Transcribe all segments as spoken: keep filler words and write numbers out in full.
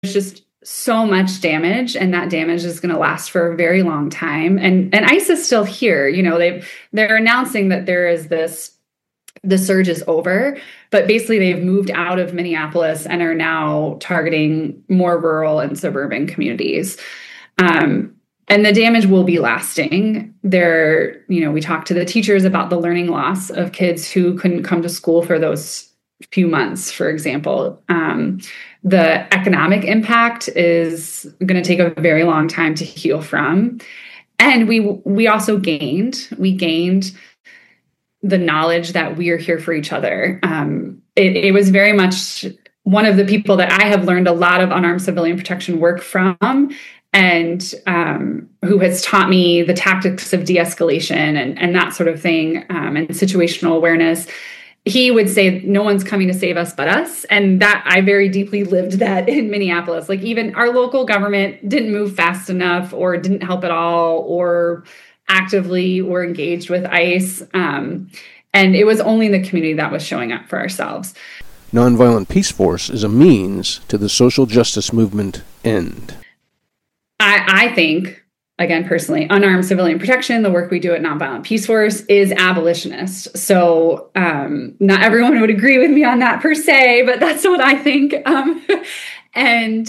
just so much damage, and that damage is going to last for a very long time. And and ICE is still here. You know, they've they're announcing that there is this, the surge is over, but basically they've moved out of Minneapolis and are now targeting more rural and suburban communities. Um, and the damage will be lasting. There, you know, we talked to the teachers about the learning loss of kids who couldn't come to school for those few months, for example. Um, the economic impact is going to take a very long time to heal from. And we we also gained, we gained the knowledge that we are here for each other. Um, it, it was very much one of the people that I have learned a lot of unarmed civilian protection work from, and um, who has taught me the tactics of de-escalation and, and that sort of thing, um, and situational awareness. He would say, no one's coming to save us but us. And that I very deeply lived that in Minneapolis. Like, even our local government didn't move fast enough, or didn't help at all, or actively were engaged with ICE. Um, and it was only the community that was showing up for ourselves. Nonviolent Peace Force is a means to the social justice movement end. I, I think, again, personally, unarmed civilian protection, the work we do at Nonviolent Peace Force, is abolitionist. So um, not everyone would agree with me on that per se, but that's what I think. Um, and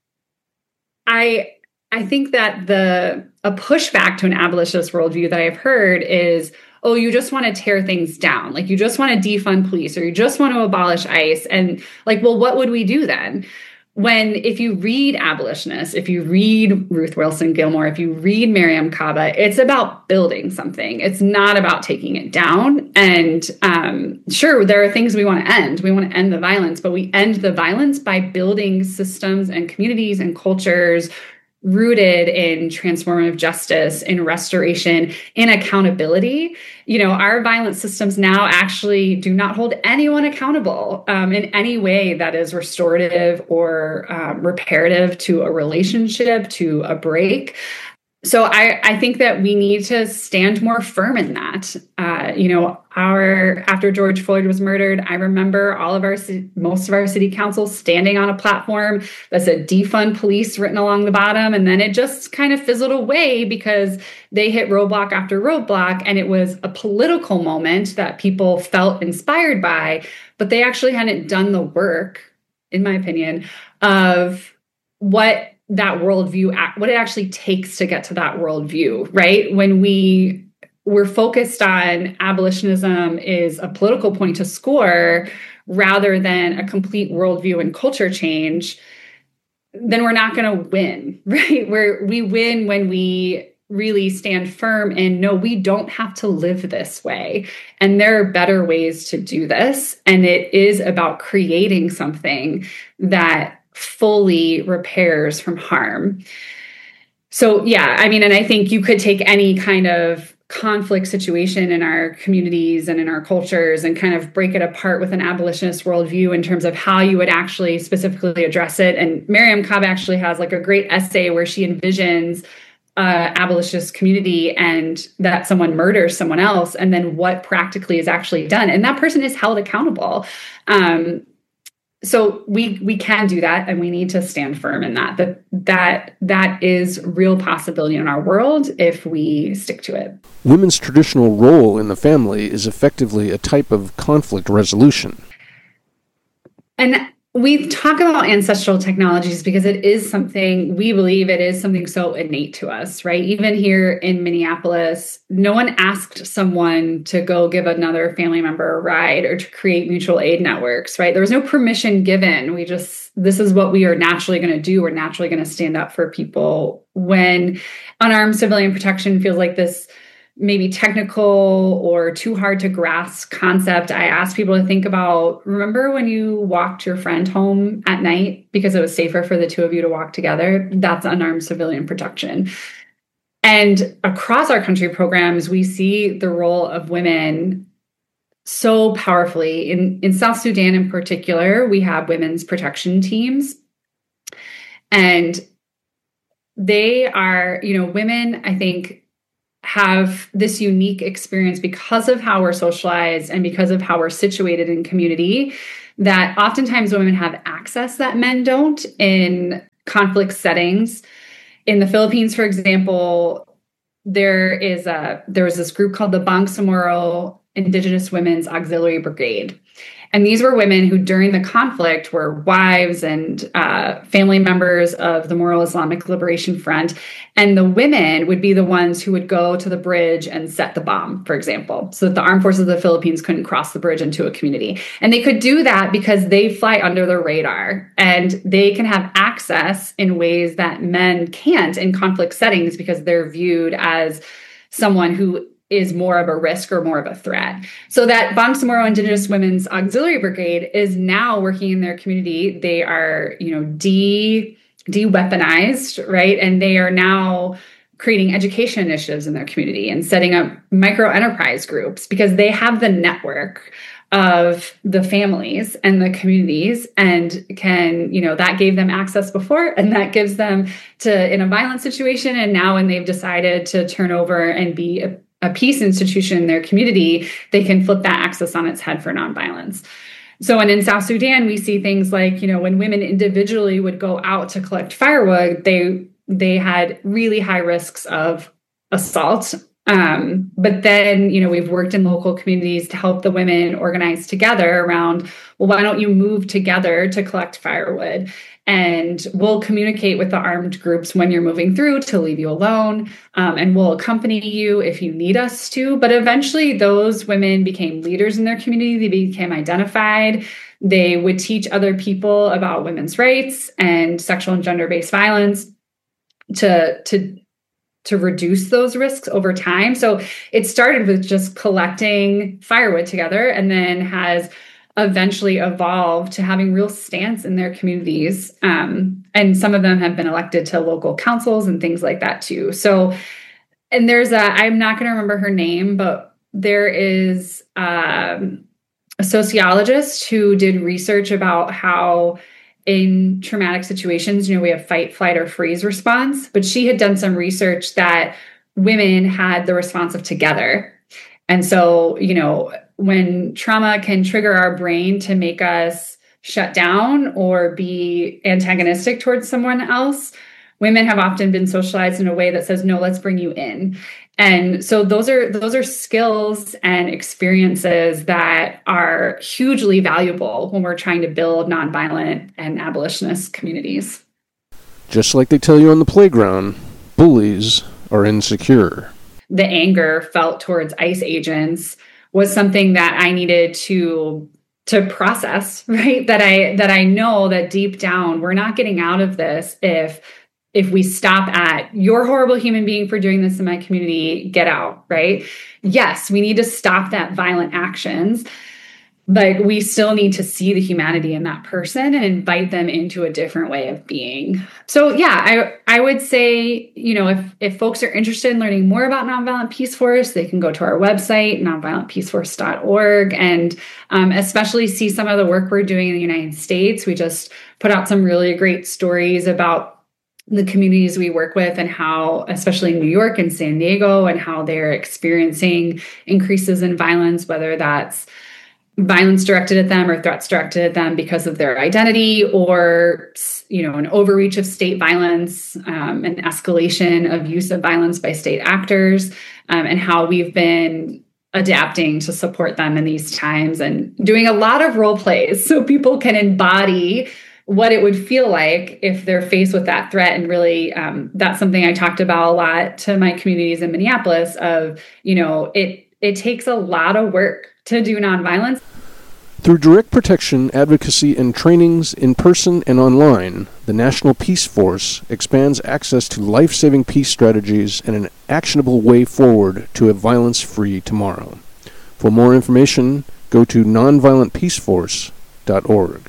I I think that the a pushback to an abolitionist worldview that I've heard is, oh, you just want to tear things down. Like, you just want to defund police, or you just want to abolish ICE. And like, well, what would we do then? When, if you read abolitionists, if you read Ruth Wilson Gilmore, if you read Mariame Kaba, it's about building something. It's not about taking it down. And um, sure, there are things we want to end. We want to end the violence, but we end the violence by building systems and communities and cultures rooted in transformative justice, in restoration, in accountability. You know, our violent systems now actually do not hold anyone accountable um, in any way that is restorative or um, reparative to a relationship, to a break. So I, I think that we need to stand more firm in that. Uh, you know, our after George Floyd was murdered, I remember all of our most of our city council standing on a platform that said defund police written along the bottom, and then it just kind of fizzled away because they hit roadblock after roadblock, and it was a political moment that people felt inspired by, but they actually hadn't done the work, in my opinion, of what that worldview, what it actually takes to get to that worldview, right? When we we're focused on abolitionism is a political point to score rather than a complete worldview and culture change, then we're not going to win, right? Where we win when we really stand firm and no, we don't have to live this way. And there are better ways to do this. And it is about creating something that fully repairs from harm. So yeah, I mean, and I think you could take any kind of conflict situation in our communities and in our cultures and kind of break it apart with an abolitionist worldview in terms of how you would actually specifically address it. And Mariame Kaba actually has like a great essay where she envisions uh, abolitionist community and that someone murders someone else, and then what practically is actually done. And that person is held accountable. Um, So we we can do that, and we need to stand firm in that. That that that is real possibility in our world if we stick to it. Women's traditional role in the family is effectively a type of conflict resolution. And we talk about ancestral technologies because it is something, we believe it is something so innate to us, right? Even here in Minneapolis, no one asked someone to go give another family member a ride or to create mutual aid networks, right? There was no permission given. We just, this is what we are naturally going to do. We're naturally going to stand up for people. When unarmed civilian protection feels like this maybe technical or too hard to grasp concept, I ask people to think about, remember when you walked your friend home at night because it was safer for the two of you to walk together? That's unarmed civilian protection. And across our country programs, we see the role of women so powerfully. In, in South Sudan in particular, we have women's protection teams. And they are, you know, women, I think, have this unique experience because of how we're socialized and because of how we're situated in community, that oftentimes women have access that men don't in conflict settings. In the Philippines, for example, there is a there was this group called the Bangsamoro Indigenous Women's Auxiliary Brigade. And these were women who, during the conflict, were wives and uh, family members of the Moro Islamic Liberation Front. And the women would be the ones who would go to the bridge and set the bomb, for example, so that the armed forces of the Philippines couldn't cross the bridge into a community. And they could do that because they fly under the radar and they can have access in ways that men can't in conflict settings because they're viewed as someone who is more of a risk or more of a threat. So that Bangsamoro Indigenous Women's Auxiliary Brigade is now working in their community. They are, you know, de, de-weaponized, right? And they are now creating education initiatives in their community and setting up micro-enterprise groups because they have the network of the families and the communities and can, you know, that gave them access before and that gives them to in a violent situation. And now when they've decided to turn over and be a a peace institution in their community, they can flip that access on its head for nonviolence. So, and in South Sudan, we see things like, you know, when women individually would go out to collect firewood, they they had really high risks of assault. Um, but then, you know, we've worked in local communities to help the women organize together around, well, why don't you move together to collect firewood? And we'll communicate with the armed groups when you're moving through to leave you alone. Um, and we'll accompany you if you need us to. But eventually those women became leaders in their community. They became identified. They would teach other people about women's rights and sexual and gender-based violence to, to, to reduce those risks over time. So it started with just collecting firewood together and then has eventually evolved to having real stance in their communities. Um, and some of them have been elected to local councils and things like that too. So, and there's a, I'm not going to remember her name, but there is um, a sociologist who did research about how in traumatic situations, you know, we have fight, flight, or freeze response, but she had done some research that women had the response of together. And so, you know, when trauma can trigger our brain to make us shut down or be antagonistic towards someone else, women have often been socialized in a way that says, no, let's bring you in. And so those are those are skills and experiences that are hugely valuable when we're trying to build nonviolent and abolitionist communities. Just like they tell you on the playground, bullies are insecure. The anger felt towards ICE agents was something that I needed to to process, right? That I that I know that deep down we're not getting out of this if if we stop at you're a horrible human being for doing this in my community, get out, right? Yes, we need to stop that violent actions, but we still need to see the humanity in that person and invite them into a different way of being. So yeah, I I would say, you know, if if folks are interested in learning more about Nonviolent Peace Force, they can go to our website, nonviolent peace force dot org, and um, especially see some of the work we're doing in the United States. We just put out some really great stories about the communities we work with and how, especially in New York and San Diego, and how they're experiencing increases in violence, whether that's violence directed at them or threats directed at them because of their identity, or, you know, an overreach of state violence, um, an escalation of use of violence by state actors, um, and how we've been adapting to support them in these times and doing a lot of role plays so people can embody what it would feel like if they're faced with that threat. And really, um, that's something I talked about a lot to my communities in Minneapolis of, you know, it, it takes a lot of work to do nonviolence. Through direct protection, advocacy, and trainings in person and online, the National Peace Force expands access to life-saving peace strategies and an actionable way forward to a violence-free tomorrow. For more information, go to nonviolent peace force dot org.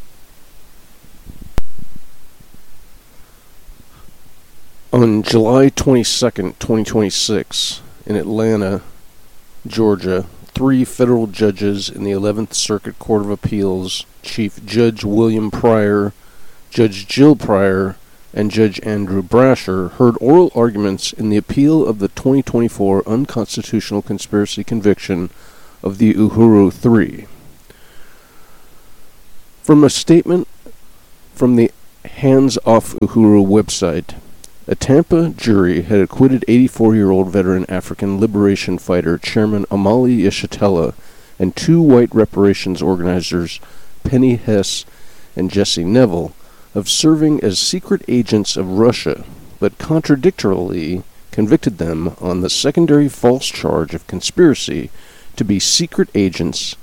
On July twenty-second, twenty twenty-six, in Atlanta, Georgia, three federal judges in the eleventh Circuit Court of Appeals, Chief Judge William Pryor, Judge Jill Pryor, and Judge Andrew Brasher, heard oral arguments in the appeal of the twenty twenty-four unconstitutional conspiracy conviction of the Uhuru Three. From a statement from the Hands Off Uhuru website, a Tampa jury had acquitted eighty-four-year-old veteran African liberation fighter Chairman Omali Yeshitela and two white reparations organizers, Penny Hess and Jesse Neville, of serving as secret agents of Russia, but contradictorily convicted them on the secondary false charge of conspiracy to be secret agents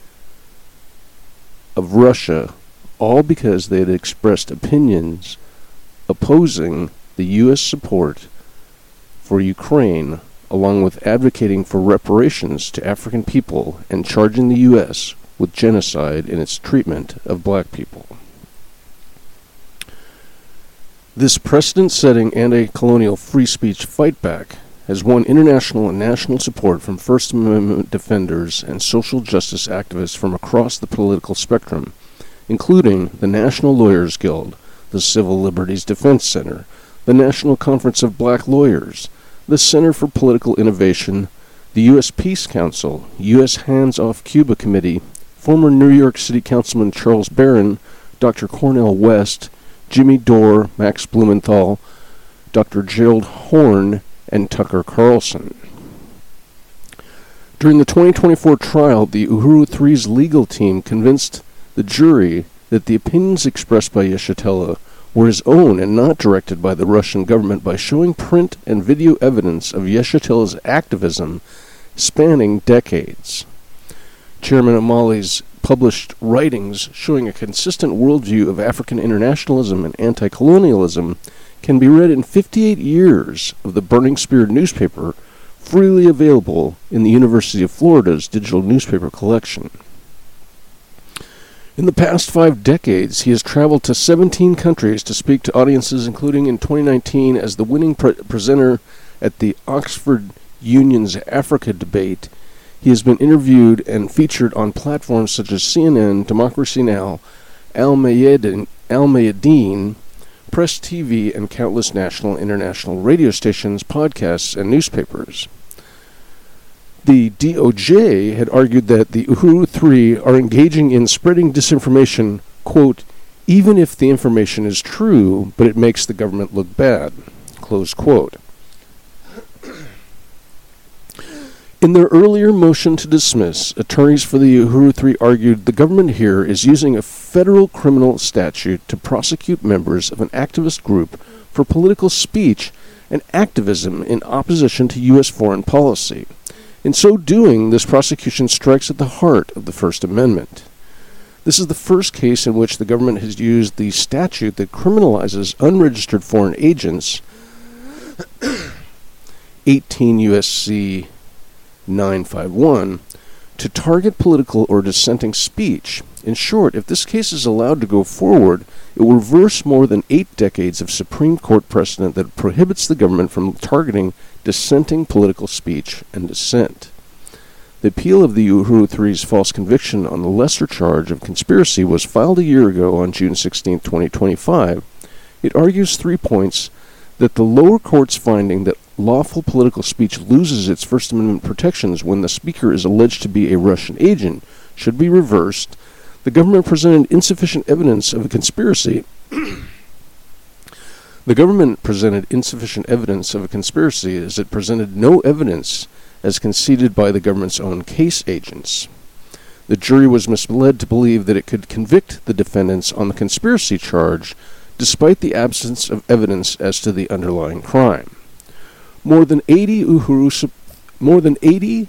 of Russia, all because they had expressed opinions opposing the U S support for Ukraine, along with advocating for reparations to African people and charging the U S with genocide in its treatment of black people. This precedent-setting anti-colonial free speech fightback has won international and national support from First Amendment defenders and social justice activists from across the political spectrum, including the National Lawyers Guild, the Civil Liberties Defense Center, the National Conference of Black Lawyers, the Center for Political Innovation, the U S Peace Council, U S Hands Off Cuba Committee, former New York City Councilman Charles Barron, Doctor Cornel West, Jimmy Dore, Max Blumenthal, Doctor Gerald Horn, and Tucker Carlson. During the twenty twenty-four trial, the Uhuru three's legal team convinced the jury that the opinions expressed by Yeshitela were his own and not directed by the Russian government by showing print and video evidence of Yeshitela's activism spanning decades. Chairman Omali's published writings showing a consistent worldview of African internationalism and anti-colonialism can be read in fifty-eight years of the Burning Spear newspaper, freely available in the University of Florida's digital newspaper collection. In the past five decades, he has traveled to seventeen countries to speak to audiences, including in twenty nineteen as the winning pre- presenter at the Oxford Union's Africa debate. He has been interviewed and featured on platforms such as C N N, Democracy Now!, Al Mayadeen, Al Mayadeen, Press T V, and countless national and international radio stations, podcasts, and newspapers. The D O J had argued that the Uhuru Three are engaging in spreading disinformation, quote, even if the information is true, but it makes the government look bad, close quote. In their earlier motion to dismiss, attorneys for the Uhuru Three argued the government here is using a federal criminal statute to prosecute members of an activist group for political speech and activism in opposition to U S foreign policy. In so doing, this prosecution strikes at the heart of the First Amendment. This is the first case in which the government has used the statute that criminalizes unregistered foreign agents, eighteen U S C nine fifty-one, to target political or dissenting speech. In short, if this case is allowed to go forward, it will reverse more than eight decades of Supreme Court precedent that prohibits the government from targeting dissenting political speech and dissent. The appeal of the Uhuru Three's false conviction on the lesser charge of conspiracy was filed a year ago on June sixteenth, twenty twenty-five. It argues three points: that the lower court's finding that lawful political speech loses its First Amendment protections when the speaker is alleged to be a Russian agent should be reversed. The government presented insufficient evidence of a conspiracy. The government presented insufficient evidence of a conspiracy as it presented no evidence as conceded by the government's own case agents. The jury was misled to believe that it could convict the defendants on the conspiracy charge despite the absence of evidence as to the underlying crime. More than eighty Uhuru su- more than eighty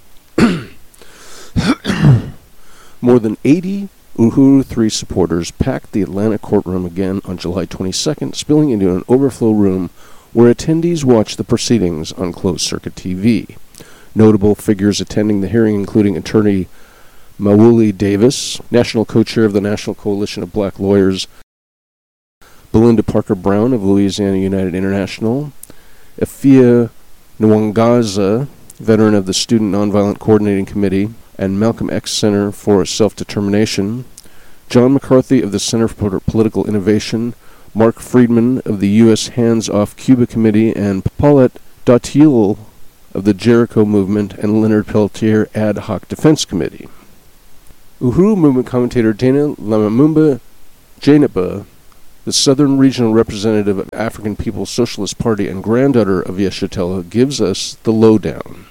more than eighty Uhuru Three supporters packed the Atlanta courtroom again on July twenty-second, spilling into an overflow room where attendees watched the proceedings on closed-circuit T V. Notable figures attending the hearing including attorney Mawuli Davis, national co-chair of the National Coalition of Black Lawyers, Belinda Parker Brown of Louisiana United International, Afia Nwangaza, veteran of the Student Nonviolent Coordinating Committee and Malcolm X Center for Self-Determination, John McCarthy of the Center for Political Innovation, Mark Friedman of the U S Hands Off Cuba Committee, and Paulette Dautiel of the Jericho Movement and Leonard Peltier Ad Hoc Defense Committee. Uhuru Movement commentator Dana Lamumba Jainaba, the Southern Regional Representative of African People's Socialist Party and granddaughter of Yeshitela, gives us the lowdown.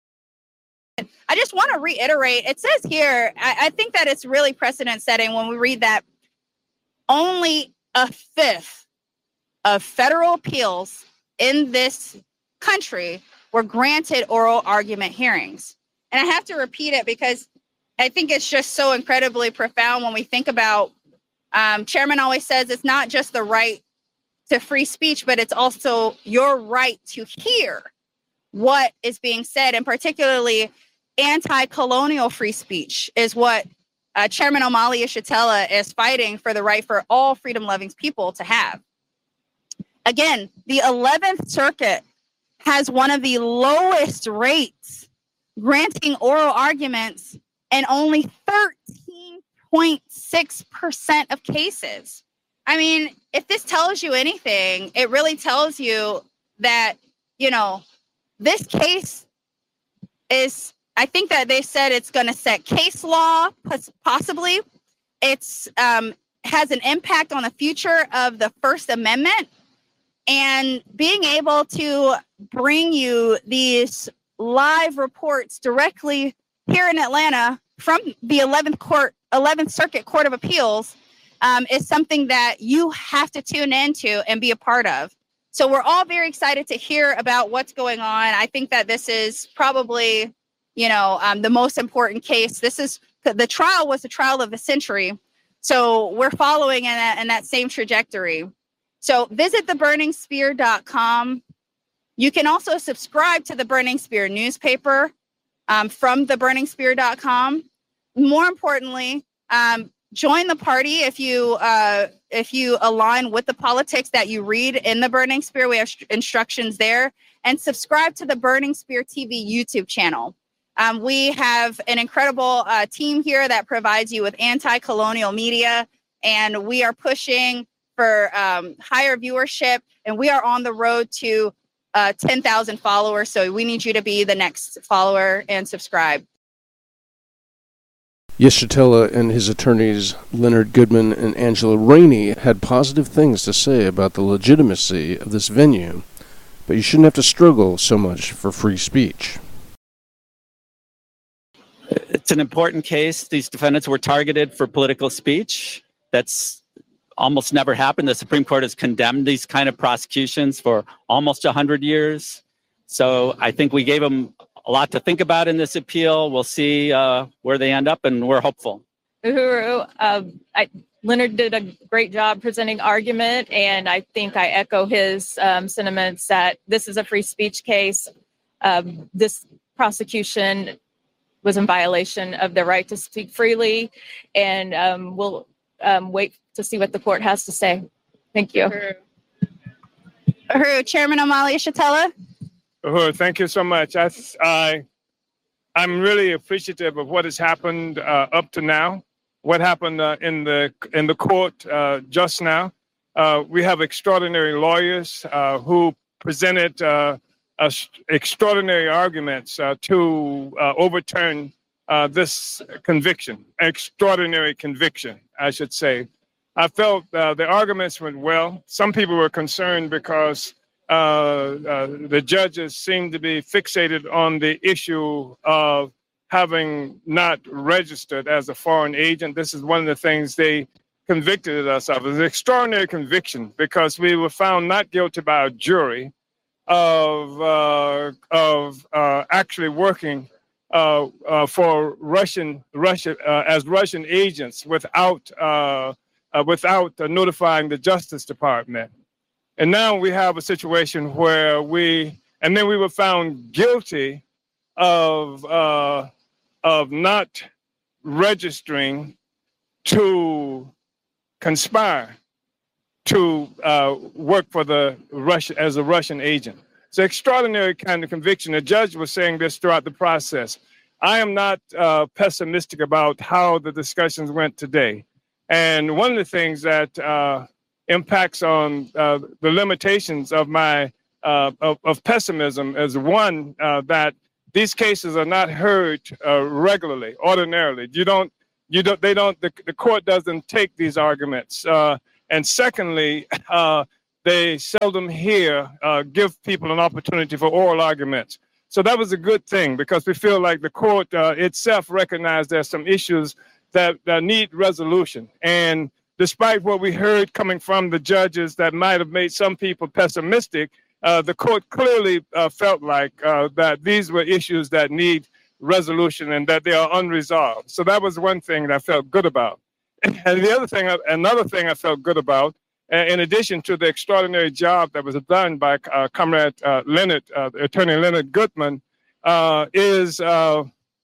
I just want to reiterate, it says here, I, I think that it's really precedent setting when we read that only a fifth of federal appeals in this country were granted oral argument hearings. And I have to repeat it because I think it's just so incredibly profound when we think about, um, Chairman always says it's not just the right to free speech, but it's also your right to hear what is being said, and particularly anti-colonial free speech is what uh, Chairman Omali Yeshitela is fighting for, the right for all freedom-loving people to have. Again, the eleventh Circuit has one of the lowest rates granting oral arguments in only thirteen point six percent of cases. I mean, if this tells you anything, it really tells you that, you know, this case is, I think that they said it's going to set case law, possibly. It's um, has an impact on the future of the First Amendment. And being able to bring you these live reports directly here in Atlanta from the eleventh Court, eleventh Circuit Court of Appeals um, is something that you have to tune into and be a part of. So we're all very excited to hear about what's going on. I think that this is probably, you know, um, the most important case. This is, the trial was the trial of the century. So we're following in that, in that same trajectory. So visit the burning spear dot com. You can also subscribe to the Burning Spear newspaper um, from the burning spear dot com. More importantly, um, join the party if you uh, if you align with the politics that you read in the Burning Spear. We have st- instructions there. And subscribe to the Burning Spear T V YouTube channel. Um, we have an incredible uh, team here that provides you with anti-colonial media, and we are pushing for um, higher viewership, and we are on the road to uh, ten thousand followers. So we need you to be the next follower and subscribe. Yeshitela and his attorneys Leonard Goodman and Angela Rainey had positive things to say about the legitimacy of this venue, but you shouldn't have to struggle so much for free speech. It's an important case. These defendants were targeted for political speech. That's almost never happened. The Supreme Court has condemned these kind of prosecutions for almost one hundred years. So I think we gave them a lot to think about in this appeal. We'll see uh, where they end up, and we're hopeful. Uhuru, uh, I, Leonard did a great job presenting argument, and I think I echo his um, sentiments that this is a free speech case. Um, this prosecution was in violation of the right to speak freely, and um, we'll um, wait to see what the court has to say. Thank you. Uhuru, Uhuru Chairman Omali Yeshitela. Uhuru, thank you so much. I, I, I'm really appreciative of what has happened uh, up to now. What happened uh, in the in the court uh, just now. Uh, we have extraordinary lawyers uh, who presented uh, uh, extraordinary arguments uh, to uh, overturn uh, this conviction. Extraordinary conviction, I should say. I felt uh, the arguments went well. Some people were concerned because uh, uh, the judges seemed to be fixated on the issue of having not registered as a foreign agent. This is one of the things they convicted us of. It was an extraordinary conviction because we were found not guilty by a jury of uh, of uh, actually working uh, uh, for Russian Russia uh, as Russian agents without uh, uh, without uh, notifying the Justice Department. And now we have a situation where we and then we were found guilty of uh, of not registering to conspire to uh, work for the Russia as a Russian agent. It's an extraordinary kind of conviction. The judge was saying this throughout the process. I am not uh, pessimistic about how the discussions went today. And one of the things that uh, impacts on uh, the limitations of my uh, of, of pessimism is one uh, that these cases are not heard uh, regularly, ordinarily. You don't you don't, they don't, the, the court doesn't take these arguments. Uh, and secondly, uh, they seldom hear, uh, give people an opportunity for oral arguments. So that was a good thing because we feel like the court uh, itself recognized there's some issues that, that need resolution. And despite what we heard coming from the judges that might have made some people pessimistic, uh, the court clearly uh, felt like uh, that these were issues that need resolution and that they are unresolved. So that was one thing that I felt good about. And the other thing, another thing I felt good about, in addition to the extraordinary job that was done by uh, Comrade uh, Leonard, uh, Attorney Leonard Goodman, uh, is uh,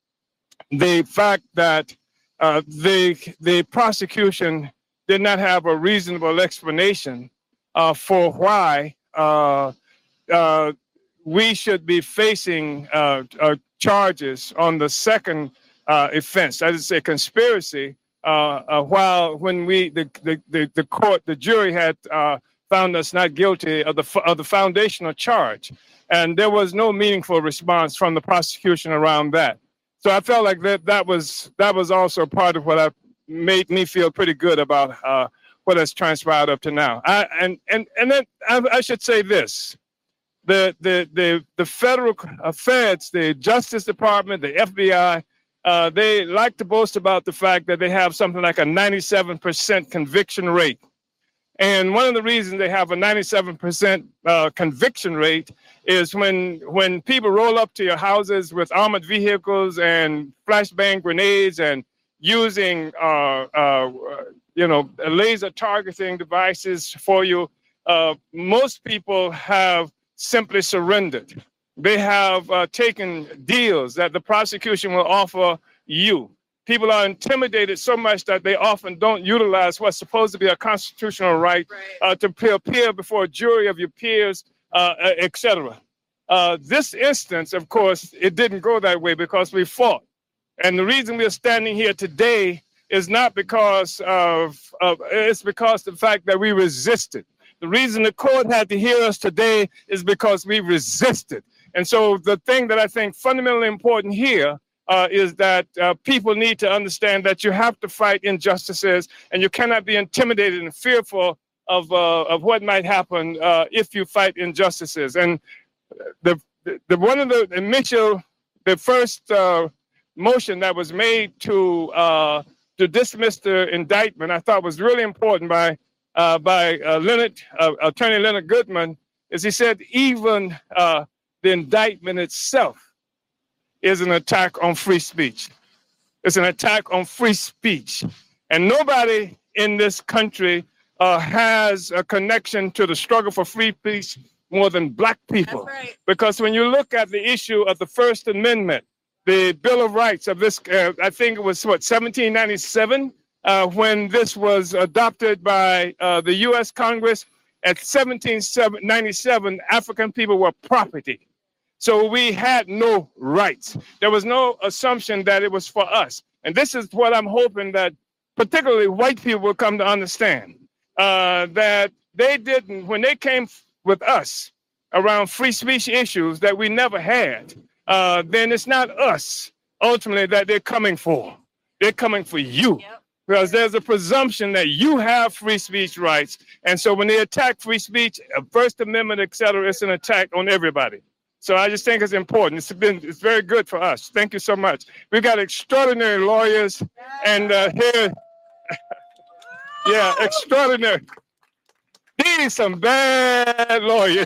the fact that uh, the, the prosecution did not have a reasonable explanation uh, for why uh, uh, we should be facing uh, uh, charges on the second uh, offense, that is a conspiracy, Uh, uh, while when we the, the the the court the jury had uh, found us not guilty of the of the foundational charge, and there was no meaningful response from the prosecution around that. So I felt like that that was that was also part of what I made me feel pretty good about uh, what has transpired up to now. I, and and and then I, I should say this: the the the the federal uh, feds, the Justice Department, the F B I. Uh, they like to boast about the fact that they have something like a ninety-seven percent conviction rate. And one of the reasons they have a ninety-seven percent uh, conviction rate is when when people roll up to your houses with armored vehicles and flashbang grenades and using uh, uh, you know laser targeting devices for you, uh, most people have simply surrendered. They have uh, taken deals that the prosecution will offer you. People are intimidated so much that they often don't utilize what's supposed to be a constitutional right, right. Uh, to appear before a jury of your peers, uh, et cetera. Uh, this instance, of course, it didn't go that way because we fought. And the reason we're standing here today is not because of, of it's because of the fact that we resisted. The reason the court had to hear us today is because we resisted. And so the thing that I think fundamentally important here uh, is that uh, people need to understand that you have to fight injustices and you cannot be intimidated and fearful of uh, of what might happen uh, if you fight injustices. And the the, the one of the initial, the first uh, motion that was made to uh, to dismiss the indictment, I thought was really important by uh, by uh, Leonard, uh, Attorney Leonard Goodman, is he said even uh, the indictment itself is an attack on free speech. It's an attack on free speech. And nobody in this country uh, has a connection to the struggle for free speech more than Black people. That's right. Because when you look at the issue of the First Amendment, the Bill of Rights of this, uh, I think it was, what, seventeen ninety-seven, uh, when this was adopted by uh, the U S Congress. At seventeen ninety-seven, African people were property. So we had no rights. There was no assumption that it was for us. And this is what I'm hoping that particularly white people will come to understand, uh, that they didn't, when they came with us around free speech issues that we never had, uh, then it's not us ultimately that they're coming for. They're coming for you. Yep. Because there's a presumption that you have free speech rights. And so when they attack free speech, First Amendment, et cetera, it's an attack on everybody. So I just think it's important. It's been, it's very good for us. Thank you so much. We've got extraordinary lawyers and uh, here, yeah, extraordinary. These some bad lawyers.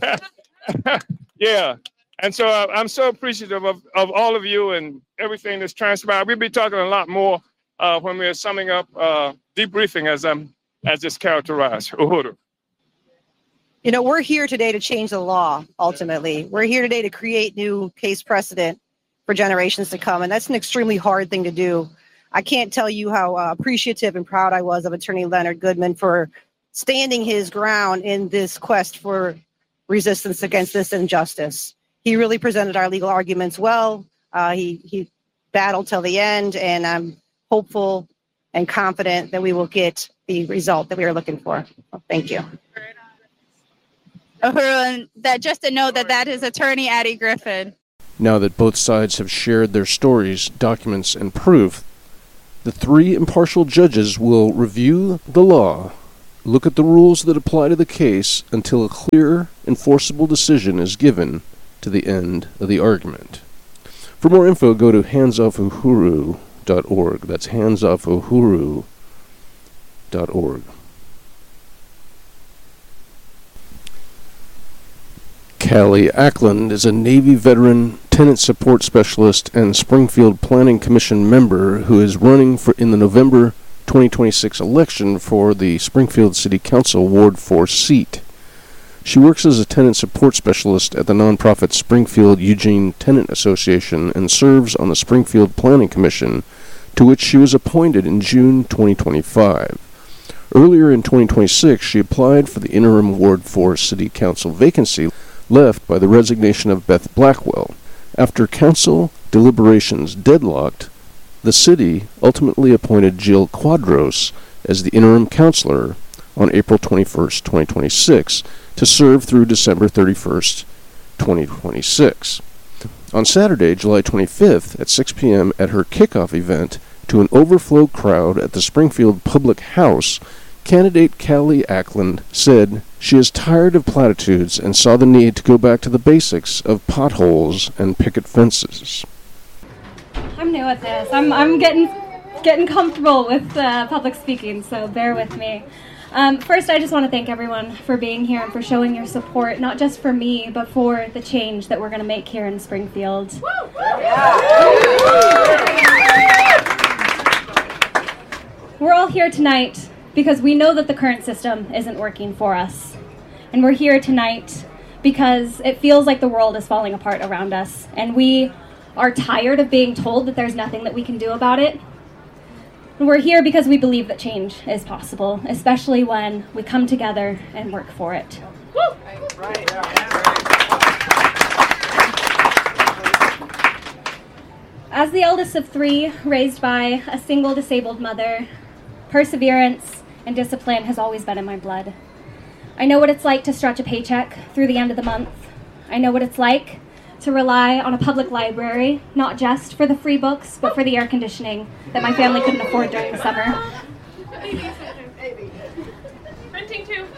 Yeah. And so uh, I'm so appreciative of, of all of you and everything that's transpired. We'll be talking a lot more uh, when we're summing up, uh, debriefing as I'm, as it's characterized. Uhuru. You know, we're here today to change the law, ultimately. We're here today to create new case precedent for generations to come. And that's an extremely hard thing to do. I can't tell you how uh, appreciative and proud I was of Attorney Leonard Goodman for standing his ground in this quest for resistance against this injustice. He really presented our legal arguments well. Uh, he, he battled till the end, and I'm hopeful and confident that we will get the result that we are looking for. Well, thank you. And that just to know that that is Attorney Addie Griffin. Now that both sides have shared their stories, documents, and proof, The three impartial judges will review the law, look at the rules that apply to the case until a clear, enforceable decision is given to the end of the argument. For more info, go to hands off uhuru dot org. That's hands off uhuru dot org. Callie Ackland is a Navy veteran, tenant support specialist, and Springfield Planning Commission member who is running for in the November twenty twenty-six election for the Springfield City Council Ward four seat. She works as a tenant support specialist at the nonprofit Springfield Eugene Tenant Association and serves on the Springfield Planning Commission, to which she was appointed in June twenty twenty-five. Earlier in twenty twenty-six, she applied for the interim Ward four City Council vacancy left by the resignation of Beth Blackwell. After council deliberations deadlocked, the city ultimately appointed Jill Quadros as the interim councilor on April twenty-first, twenty twenty-six, to serve through December thirty-first, twenty twenty-six. On Saturday, July twenty-fifth, at six p.m. at her kickoff event to an overflow crowd at the Springfield Public House, candidate Callie Ackland said she is tired of platitudes and saw the need to go back to the basics of potholes and picket fences. I'm new at this. I'm I'm getting getting comfortable with uh, public speaking, so bear with me. Um, first, I just want to thank everyone for being here and for showing your support, not just for me, but for the change that we're going to make here in Springfield. We're all here tonight because we know that the current system isn't working for us. And we're here tonight because it feels like the world is falling apart around us, and we are tired of being told that there's nothing that we can do about it. And we're here because we believe that change is possible, especially when we come together and work for it. As the eldest of three, raised by a single disabled mother, perseverance and discipline has always been in my blood. I know what it's like to stretch a paycheck through the end of the month. I know what it's like to rely on a public library, not just for the free books, but for the air conditioning that my family couldn't afford during the summer. Renting too.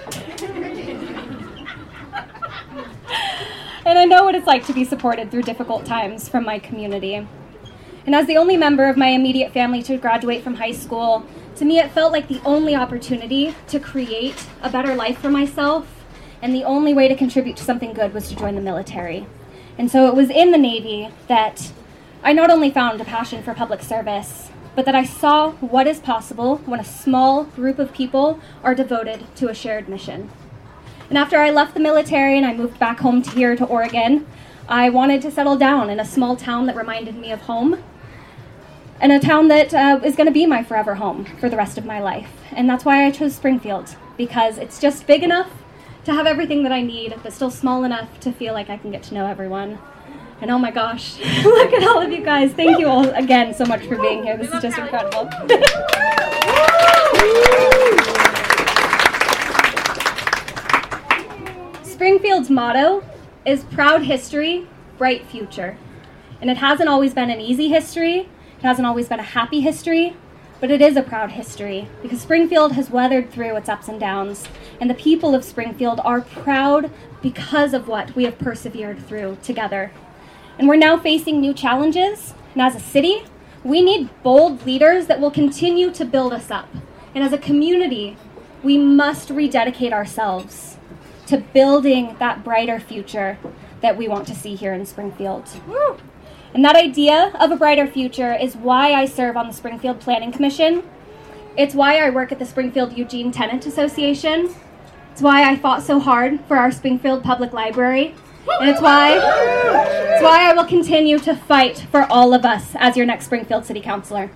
And I know what it's like to be supported through difficult times from my community. And as the only member of my immediate family to graduate from high school, to me it felt like the only opportunity to create a better life for myself, and the only way to contribute to something good was to join the military. And so it was in the Navy that I not only found a passion for public service, but that I saw what is possible when a small group of people are devoted to a shared mission. And after I left the military and I moved back home to here to Oregon, I wanted to settle down in a small town that reminded me of home, and a town that uh, is going to be my forever home for the rest of my life. And that's why I chose Springfield, because it's just big enough to have everything that I need, but still small enough to feel like I can get to know everyone. And oh my gosh, look at all of you guys. Thank you all again so much for being here. This is just incredible. Springfield's motto is proud history, bright future. And it hasn't always been an easy history. It hasn't always been a happy history, but it is a proud history because Springfield has weathered through its ups and downs, and the people of Springfield are proud because of what we have persevered through together. And we're now facing new challenges, and as a city, we need bold leaders that will continue to build us up. And as a community, we must rededicate ourselves to building that brighter future that we want to see here in Springfield. Woo! And that idea of a brighter future is why I serve on the Springfield Planning Commission. It's why I work at the Springfield Eugene Tenant Association. It's why I fought so hard for our Springfield Public Library. And it's why, it's why I will continue to fight for all of us as your next Springfield City Councilor.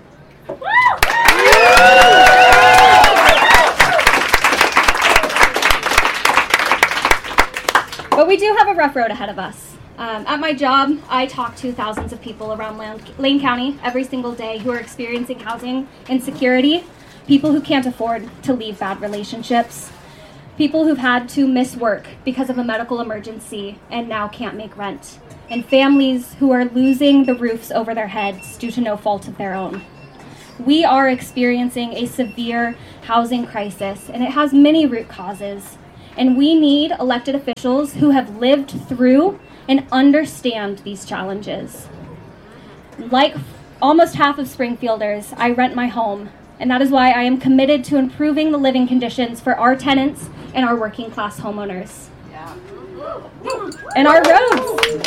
But we do have a rough road ahead of us. Um, at my job, I talk to thousands of people around Lane County every single day who are experiencing housing insecurity, people who can't afford to leave bad relationships, people who've had to miss work because of a medical emergency and now can't make rent, and families who are losing the roofs over their heads due to no fault of their own. We are experiencing a severe housing crisis, and it has many root causes. And we need elected officials who have lived through and understand these challenges. Like almost half of Springfielders, I rent my home, and that is why I am committed to improving the living conditions for our tenants and our working class homeowners. Yeah. And our roads.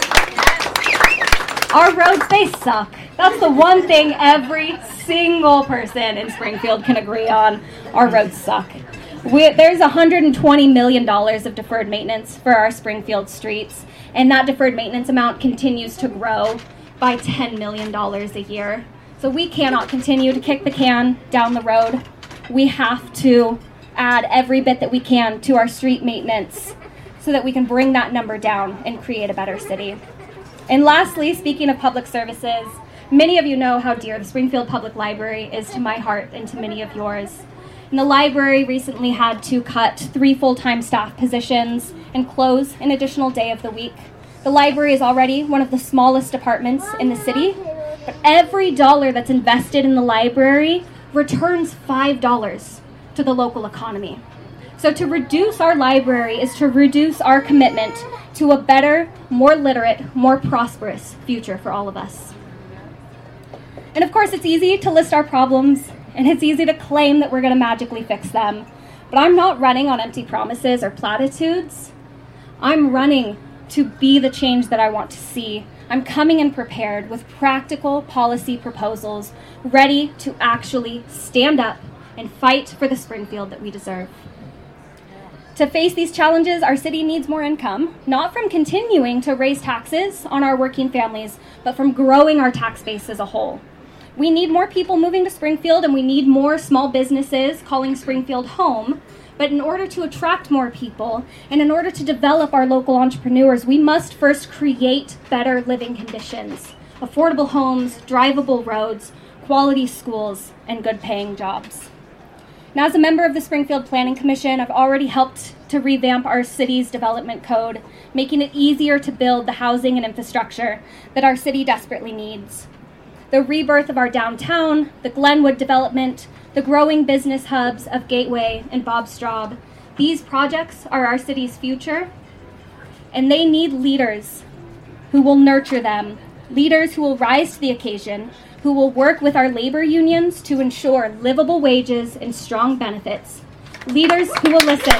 Our roads, they suck. That's the one thing every single person in Springfield can agree on. Our roads suck. We, there's one hundred twenty million dollars of deferred maintenance for our Springfield streets, and that deferred maintenance amount continues to grow by ten million dollars a year. So we cannot continue to kick the can down the road. We have to add every bit that we can to our street maintenance so that we can bring that number down and create a better city. And lastly, speaking of public services, many of you know how dear the Springfield Public Library is to my heart and to many of yours. And the library recently had to cut three full-time staff positions and close an additional day of the week. The library is already one of the smallest departments in the city, but every dollar that's invested in the library returns five dollars to the local economy. So to reduce our library is to reduce our commitment to a better, more literate, more prosperous future for all of us. And of course, it's easy to list our problems, and it's easy to claim that we're going to magically fix them. But I'm not running on empty promises or platitudes. I'm running to be the change that I want to see. I'm coming in prepared with practical policy proposals, ready to actually stand up and fight for the Springfield that we deserve. To face these challenges, our city needs more income, not from continuing to raise taxes on our working families, but from growing our tax base as a whole. We need more people moving to Springfield, and we need more small businesses calling Springfield home. But in order to attract more people, and in order to develop our local entrepreneurs, we must first create better living conditions, affordable homes, drivable roads, quality schools, and good-paying jobs. Now, as a member of the Springfield Planning Commission, I've already helped to revamp our city's development code, making it easier to build the housing and infrastructure that our city desperately needs. The rebirth of our downtown, the Glenwood development, the growing business hubs of Gateway and Bob Straub, these projects are our city's future, and they need leaders who will nurture them, leaders who will rise to the occasion, who will work with our labor unions to ensure livable wages and strong benefits, leaders who will listen.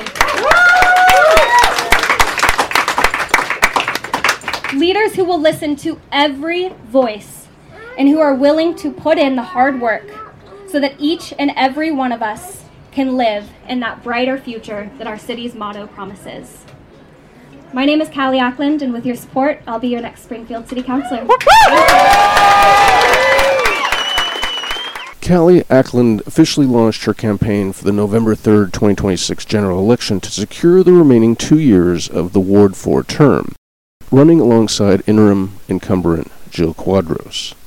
Leaders who will listen to every voice and who are willing to put in the hard work so that each and every one of us can live in that brighter future that our city's motto promises. My name is Callie Ackland, and with your support, I'll be your next Springfield City Councilor. Callie Ackland officially launched her campaign for the November third, twenty twenty-six general election to secure the remaining two years of the Ward four term, running alongside interim incumbent Jill Quadros.